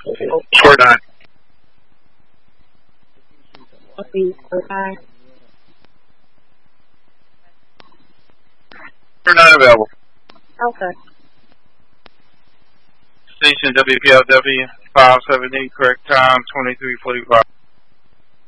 Score 9. Score 9 available. Okay. Station WPLW 570, correct time 23:45.